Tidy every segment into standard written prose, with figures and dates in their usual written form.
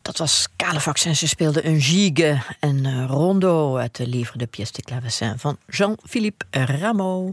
Dat was Calefax en ze speelde een gigue en rondo uit de livre de pièce de clavecin van Jean-Philippe Rameau.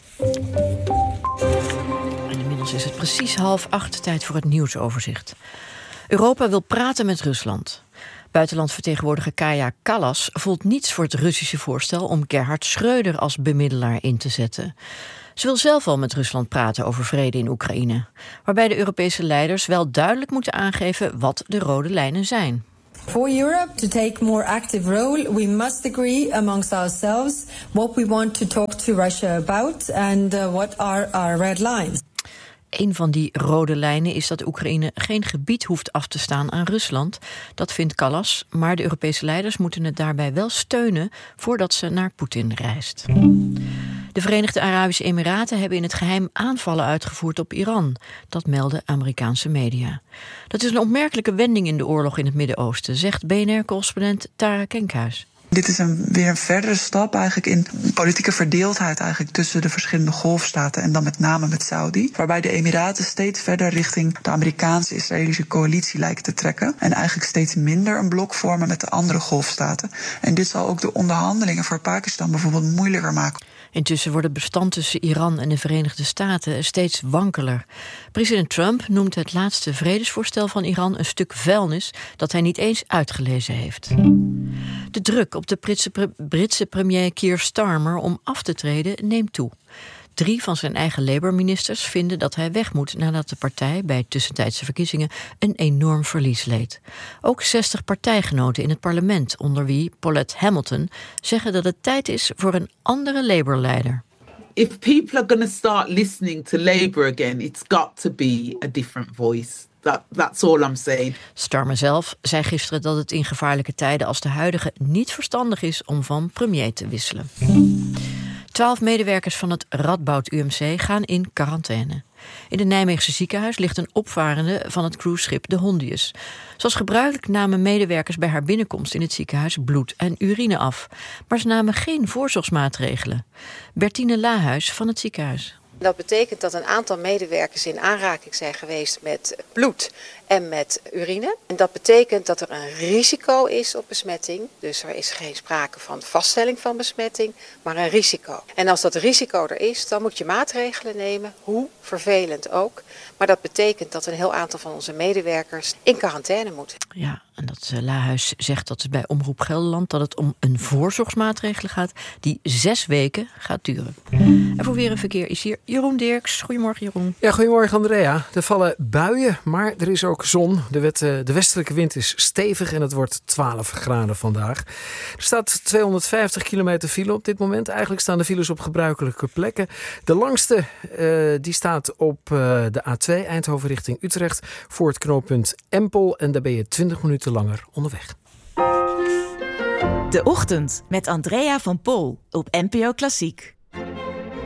En inmiddels is het precies 7:30, tijd voor het nieuwsoverzicht. Europa wil praten met Rusland. Buitenlandvertegenwoordiger Kaja Kallas voelt niets voor het Russische voorstel om Gerhard Schröder als bemiddelaar in te zetten. Ze wil zelf al met Rusland praten over vrede in Oekraïne, waarbij de Europese leiders wel duidelijk moeten aangeven wat de rode lijnen zijn. For Europe to take more active role, we must agree amongst ourselves what we want to talk to Russia about and what are our red lines. Een van die rode lijnen is dat Oekraïne geen gebied hoeft af te staan aan Rusland. Dat vindt Kallas, maar de Europese leiders moeten het daarbij wel steunen voordat ze naar Poetin reist. De Verenigde Arabische Emiraten hebben in het geheim aanvallen uitgevoerd op Iran. Dat melden Amerikaanse media. Dat is een opmerkelijke wending in de oorlog in het Midden-Oosten, zegt BNR-correspondent Tara Kenkhuis. Dit is weer een verdere stap eigenlijk in politieke verdeeldheid eigenlijk tussen de verschillende golfstaten en dan met name met Saudi. Waarbij de Emiraten steeds verder richting de Amerikaanse-Israëlische coalitie lijken te trekken. En eigenlijk steeds minder een blok vormen met de andere golfstaten. En dit zal ook de onderhandelingen voor Pakistan bijvoorbeeld moeilijker maken. Intussen wordt het bestand tussen Iran en de Verenigde Staten steeds wankeler. President Trump noemt het laatste vredesvoorstel van Iran een stuk vuilnis dat hij niet eens uitgelezen heeft. De druk op de Britse premier Keir Starmer om af te treden neemt toe. 3 van zijn eigen Labour-ministers vinden dat hij weg moet nadat de partij bij tussentijdse verkiezingen een enorm verlies leed. Ook 60 partijgenoten in het parlement, onder wie Paulette Hamilton, zeggen dat het tijd is voor een andere Labour-leider. If people are going to start listening to Labour again, it's got to be a different voice. That's all I'm saying. Starmer zelf zei gisteren dat het in gevaarlijke tijden als de huidige niet verstandig is om van premier te wisselen. 12 medewerkers van het Radboud UMC gaan in quarantaine. In het Nijmeegse ziekenhuis ligt een opvarende van het cruiseschip de Hondius. Zoals gebruikelijk namen medewerkers bij haar binnenkomst in het ziekenhuis bloed en urine af. Maar ze namen geen voorzorgsmaatregelen. Bertine Lahuis van het ziekenhuis. Dat betekent dat een aantal medewerkers in aanraking zijn geweest met bloed en met urine. En dat betekent dat er een risico is op besmetting. Dus er is geen sprake van vaststelling van besmetting, maar een risico. En als dat risico er is, dan moet je maatregelen nemen, hoe vervelend ook. Maar dat betekent dat een heel aantal van onze medewerkers in quarantaine moeten. Ja, en dat Lahuis zegt dat het bij Omroep Gelderland dat het om een voorzorgsmaatregel gaat die 6 weken gaat duren. En voor weer en verkeer is hier Jeroen Dirks. Goedemorgen, Jeroen. Ja, goedemorgen Andrea. Er vallen buien, maar er is ook zon. De westelijke wind is stevig en het wordt 12 graden vandaag. Er staat 250 kilometer file op dit moment. Eigenlijk staan de files op gebruikelijke plekken. De langste die staat op de A2 Eindhoven richting Utrecht voor het knooppunt Empel. En daar ben je 20 minuten langer onderweg. De Ochtend met Andrea van Pol op NPO Klassiek.